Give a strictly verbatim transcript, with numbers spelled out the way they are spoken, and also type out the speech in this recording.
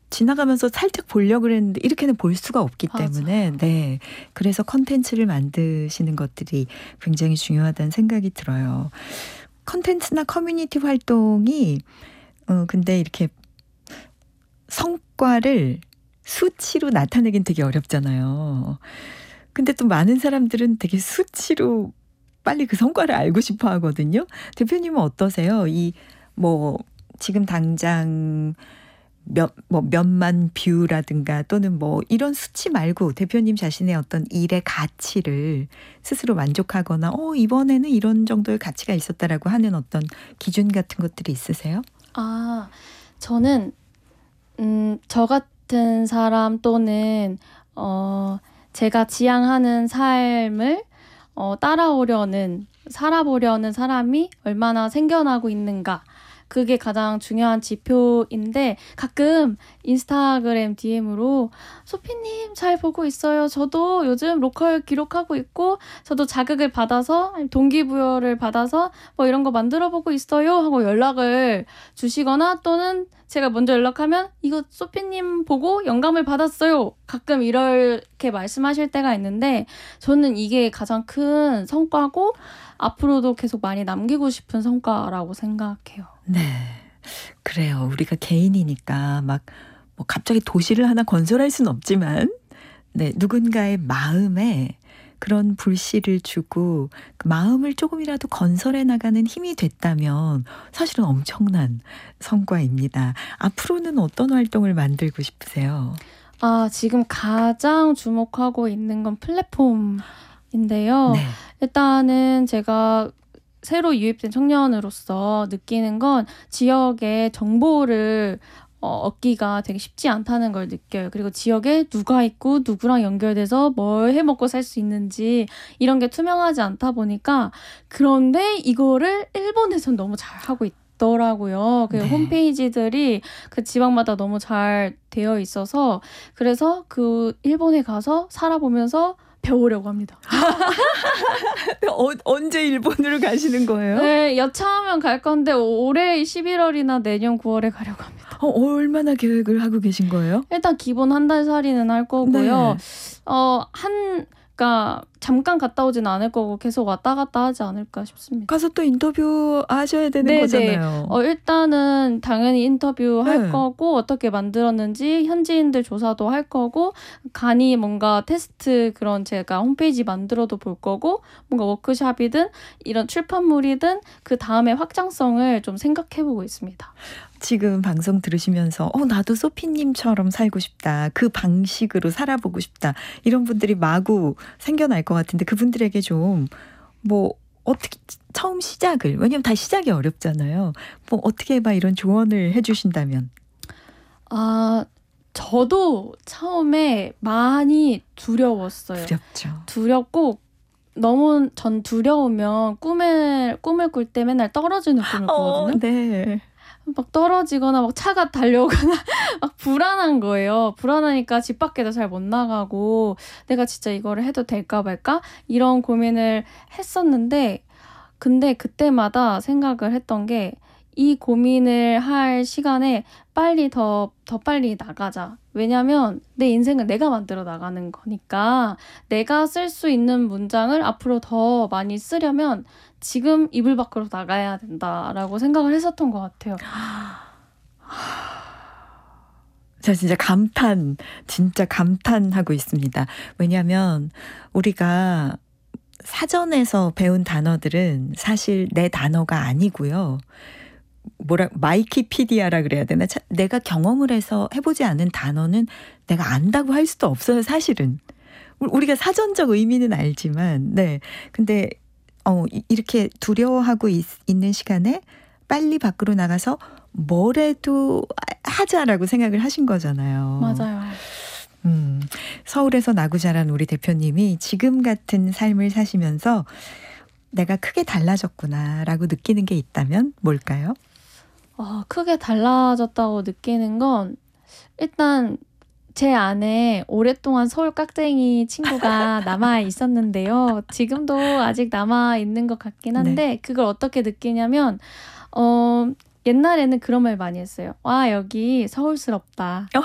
지나가면서 살짝 보려고 그랬는데 이렇게는 볼 수가 없기 맞아요. 때문에 네. 그래서 컨텐츠를 만드시는 것들이 굉장히 중요하다는 생각이 들어요. 컨텐츠나 커뮤니티 활동이 어 근데 이렇게 성과를 수치로 나타내긴 되게 어렵잖아요. 근데 또 많은 사람들은 되게 수치로 빨리 그 성과를 알고 싶어 하거든요. 대표님은 어떠세요? 이 뭐 지금 당장 몇, 뭐 몇만 뷰라든가 또는 뭐 이런 수치 말고 대표님 자신의 어떤 일의 가치를 스스로 만족하거나 어, 이번에는 이런 정도의 가치가 있었다라고 하는 어떤 기준 같은 것들이 있으세요? 아, 저는 음, 저 같은 사람 또는 어, 제가 지향하는 삶을 어, 따라오려는 살아보려는 사람이 얼마나 생겨나고 있는가. 그게 가장 중요한 지표인데 가끔 인스타그램 디엠으로 소피님 잘 보고 있어요. 저도 요즘 로컬 기록하고 있고 저도 자극을 받아서 동기부여를 받아서 뭐 이런 거 만들어 보고 있어요 하고 연락을 주시거나 또는 제가 먼저 연락하면 이거 소피님 보고 영감을 받았어요. 가끔 이렇게 말씀하실 때가 있는데 저는 이게 가장 큰 성과고 앞으로도 계속 많이 남기고 싶은 성과라고 생각해요. 네. 그래요. 우리가 개인이니까 막 뭐 갑자기 도시를 하나 건설할 수는 없지만 네, 누군가의 마음에 그런 불씨를 주고 그 마음을 조금이라도 건설해 나가는 힘이 됐다면 사실은 엄청난 성과입니다. 앞으로는 어떤 활동을 만들고 싶으세요? 아, 지금 가장 주목하고 있는 건 플랫폼인데요. 네. 일단은 제가 새로 유입된 청년으로서 느끼는 건 지역의 정보를 어, 얻기가 되게 쉽지 않다는 걸 느껴요. 그리고 지역에 누가 있고 누구랑 연결돼서 뭘 해먹고 살 수 있는지 이런 게 투명하지 않다 보니까 그런데 이거를 일본에선 너무 잘하고 있더라고요. 그 네. 홈페이지들이 그 지방마다 너무 잘 되어 있어서 그래서 그 일본에 가서 살아보면서 배우려고 합니다. 어, 언제 일본으로 가시는 거예요? 네, 여차하면 갈 건데 올해 십일월이나 내년 구월에 가려고 합니다. 어, 얼마나 계획을 하고 계신 거예요? 일단 기본 한 달 살이는 할 거고요. 네. 어, 한, 그러니까 잠깐 갔다 오진 않을 거고 계속 왔다 갔다 하지 않을까 싶습니다. 가서 또 인터뷰 하셔야 되는 네네. 거잖아요. 어, 일단은 당연히 인터뷰 할 네. 거고 어떻게 만들었는지 현지인들 조사도 할 거고 간이 뭔가 테스트 그런 제가 홈페이지 만들어도 볼 거고 뭔가 워크숍이든 이런 출판물이든 그 다음에 확장성을 좀 생각해보고 있습니다. 지금 방송 들으시면서 어 나도 소피님처럼 살고 싶다. 그 방식으로 살아보고 싶다. 이런 분들이 마구 생겨날 것 같은데 그분들에게 좀 뭐 어떻게 처음 시작을 왜냐면 다 시작이 어렵잖아요. 뭐 어떻게 해봐 이런 조언을 해주신다면. 아, 저도 처음에 많이 두려웠어요. 두렵죠. 두렵고 너무 전 두려우면 꿈을 꿈을 꿀 때 맨날 떨어지는 꿈을 어, 꾸거든요. 네. 막 떨어지거나 막 차가 달려오거나 막 불안한 거예요. 불안하니까 집 밖에도 잘 못 나가고 내가 진짜 이거를 해도 될까 말까 이런 고민을 했었는데 근데 그때마다 생각을 했던 게 이 고민을 할 시간에 빨리 더, 더 빨리 나가자. 왜냐면 내 인생은 내가 만들어 나가는 거니까 내가 쓸 수 있는 문장을 앞으로 더 많이 쓰려면 지금 이불 밖으로 나가야 된다라고 생각을 했었던 것 같아요. 저 진짜 감탄, 진짜 감탄하고 있습니다. 왜냐하면 우리가 사전에서 배운 단어들은 사실 내 단어가 아니고요. 뭐라 마이키피디아라 그래야 되나? 차, 내가 경험을 해서 해보지 않은 단어는 내가 안다고 할 수도 없어요. 사실은 우리가 사전적 의미는 알지만, 네. 근데 어, 이렇게 두려워하고 있, 있는 시간에 빨리 밖으로 나가서 뭐래도 하자라고 생각을 하신 거잖아요. 맞아요. 음, 서울에서 나고 자란 우리 대표님이 지금 같은 삶을 사시면서 내가 크게 달라졌구나라고 느끼는 게 있다면 뭘까요? 어, 크게 달라졌다고 느끼는 건 일단 제 안에 오랫동안 서울 깍쟁이 친구가 남아 있었는데요. 지금도 아직 남아 있는 것 같긴 한데 네. 그걸 어떻게 느끼냐면 어, 옛날에는 그런 말 많이 했어요. 와, 여기 서울스럽다. 어.